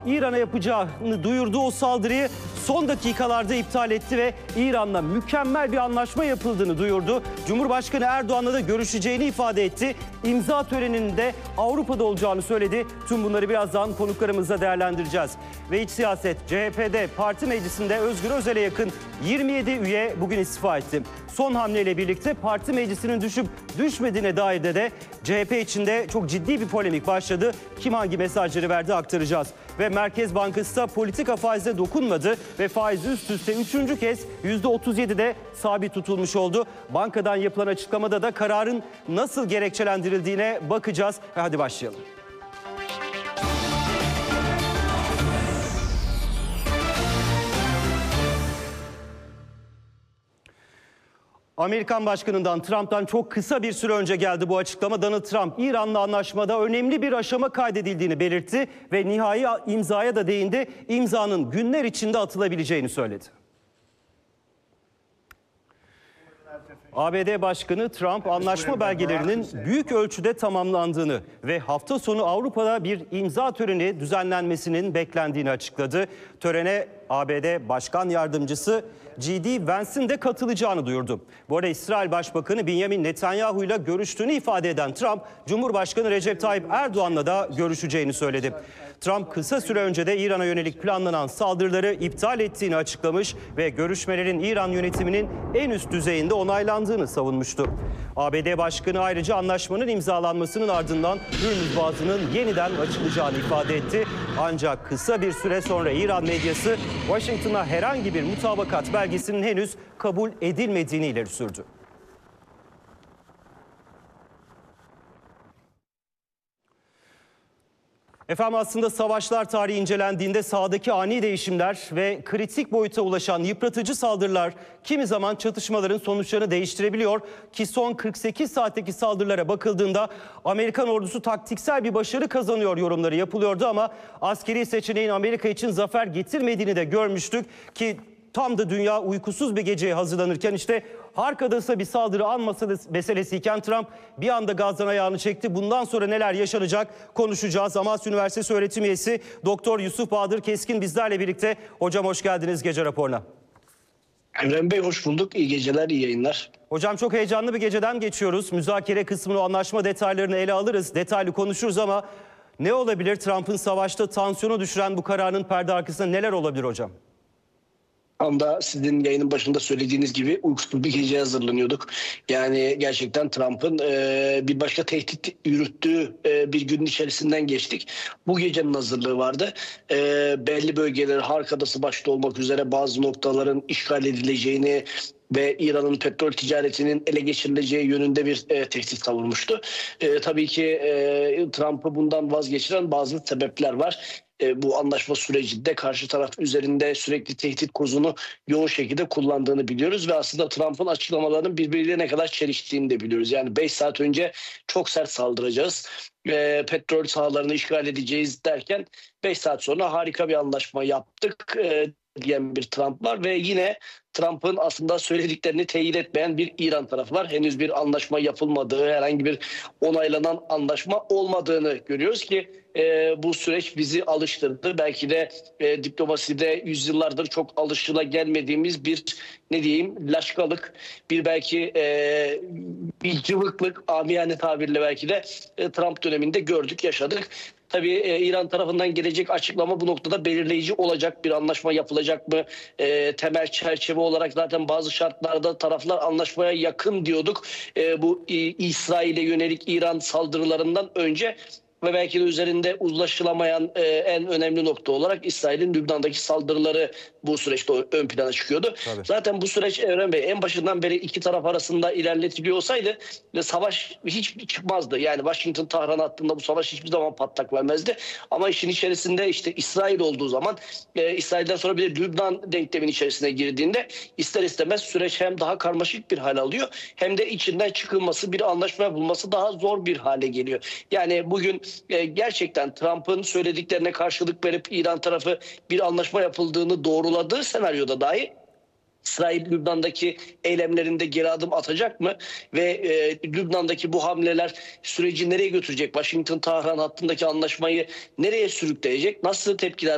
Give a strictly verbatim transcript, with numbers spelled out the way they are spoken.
İran'a yapacağını duyurduğu o saldırıyı son dakikalarda iptal etti ve İran'la mükemmel bir anlaşma yapıldığını duyurdu. Cumhurbaşkanı Erdoğan'la da görüşeceğini ifade etti. İmza töreninde Avrupa'da olacağını söyledi. Tüm bunları birazdan konuklarımızla değerlendireceğiz. Ve iç siyaset, C H P'de parti meclisinde Özgür Özel'e yakın yirmi yedi üye bugün istifa etti. Son hamleyle birlikte parti meclisinin düşüp düşmediğine dair de, de C H P içinde çok ciddi bir polemik başladı. Kim hangi mesajları verdi aktaracağız. Ve Merkez Bankası da politika faize dokunmadı ve faiz üst üste üçüncü kez yüzde otuz yedide sabit tutulmuş oldu. Bankadan yapılan açıklamada da kararın nasıl gerekçelendirildiğine bakacağız. Hadi başlayalım. Amerikan Başkanı'ndan, Trump'tan çok kısa bir süre önce geldi bu açıklama. Donald Trump, İran'la anlaşmada önemli bir aşama kaydedildiğini belirtti ve nihai imzaya da değindi. İmzanın günler içinde atılabileceğini söyledi. A B D Başkanı Trump, anlaşma belgelerinin büyük ölçüde tamamlandığını ve hafta sonu Avrupa'da bir imza töreni düzenlenmesinin beklendiğini açıkladı. Törene A B D Başkan Yardımcısı J D Vance'in de katılacağını duyurdu. Bu arada İsrail Başbakanı Benjamin Netanyahu ile görüştüğünü ifade eden Trump, Cumhurbaşkanı Recep Tayyip Erdoğan'la da görüşeceğini söyledi. Trump kısa süre önce de İran'a yönelik planlanan saldırıları iptal ettiğini açıklamış ve görüşmelerin İran yönetiminin en üst düzeyinde onaylandığını savunmuştu. A B D Başkanı ayrıca anlaşmanın imzalanmasının ardından Hürmüz Boğazı'nın yeniden açılacağını ifade etti. Ancak kısa bir süre sonra İran medyası Washington'a herhangi bir mutabakat belgesinin henüz kabul edilmediğini ileri sürdü. Efendim, aslında savaşlar tarihi incelendiğinde sahadaki ani değişimler ve kritik boyuta ulaşan yıpratıcı saldırılar kimi zaman çatışmaların sonuçlarını değiştirebiliyor. Ki son kırk sekiz saatteki saldırılara bakıldığında Amerikan ordusu taktiksel bir başarı kazanıyor yorumları yapılıyordu ama askeri seçeneğin Amerika için zafer getirmediğini de görmüştük ki tam da dünya uykusuz bir geceye hazırlanırken işte Harkadas'a bir saldırı anması meselesiyken Trump bir anda gazdan ayağını çekti. Bundan sonra neler yaşanacak konuşacağız. Amasya Üniversitesi öğretim üyesi Doktor Yusuf Bahadır Keskin bizlerle birlikte. Hocam hoş geldiniz gece raporuna. Emre Bey hoş bulduk. İyi geceler, iyi yayınlar. Hocam çok heyecanlı bir geceden geçiyoruz. Müzakere kısmını, o anlaşma detaylarını ele alırız. Detaylı konuşuruz ama ne olabilir? Trump'ın savaşta tansiyonu düşüren bu kararın perde arkasında neler olabilir hocam? Tam da sizin yayının başında söylediğiniz gibi uykusuz bir geceye hazırlanıyorduk. Yani gerçekten Trump'ın e, bir başka tehdit yürüttüğü e, bir günün içerisinden geçtik. Bu gecenin hazırlığı vardı. E, belli bölgeleri, Harkadası başta olmak üzere bazı noktaların işgal edileceğini ve İran'ın petrol ticaretinin ele geçirileceği yönünde bir e, tehdit savurmuştu. E, tabii ki e, Trump'ı bundan vazgeçiren bazı sebepler var. E, bu anlaşma sürecinde karşı taraf üzerinde sürekli tehdit kozunu yoğun şekilde kullandığını biliyoruz ve aslında Trump'ın açıklamalarının birbiriyle ne kadar çeliştiğini de biliyoruz. Yani beş saat önce çok sert saldıracağız, e, petrol sahalarını işgal edeceğiz derken beş saat sonra harika bir anlaşma yaptık e, diyen bir Trump var ve yine Trump'ın aslında söylediklerini teyit etmeyen bir İran tarafı var. Henüz bir anlaşma yapılmadığı, herhangi bir onaylanan anlaşma olmadığını görüyoruz ki e, bu süreç bizi alıştırdı. Belki de e, diplomaside yüzyıllardır çok alışıla gelmediğimiz bir ne diyeyim laşkalık, bir belki e, bir cıvıklık, amiyane tabirle belki de e, Trump döneminde gördük, yaşadık. Tabii e, İran tarafından gelecek açıklama bu noktada belirleyici olacak. Bir anlaşma yapılacak mı? E, temel çerçeve olarak zaten bazı şartlarda taraflar anlaşmaya yakın diyorduk. E, bu e, İsrail'e yönelik İran saldırılarından önce ve belki de üzerinde uzlaşılamayan e, en önemli nokta olarak İsrail'in Lübnan'daki saldırıları bu süreçte ön plana çıkıyordu. Tabii. Zaten bu süreç Evren Bey en başından beri iki taraf arasında ilerletiliyor olsaydı ve savaş hiç çıkmazdı. Yani Washington-Tahran hattında bu savaş hiçbir zaman patlak vermezdi. Ama işin içerisinde işte İsrail olduğu zaman e, İsrail'den sonra bir de Lübnan denklemin içerisine girdiğinde ister istemez süreç hem daha karmaşık bir hal alıyor hem de içinden çıkılması, bir anlaşma bulması daha zor bir hale geliyor. Yani bugün e, gerçekten Trump'ın söylediklerine karşılık verip İran tarafı bir anlaşma yapıldığını doğruladığı senaryoda dahi İsrail Lübnan'daki eylemlerinde geri adım atacak mı? Ve e, Lübnan'daki bu hamleler süreci nereye götürecek? Washington-Tahran hattındaki anlaşmayı nereye sürükleyecek? Nasıl tepkiler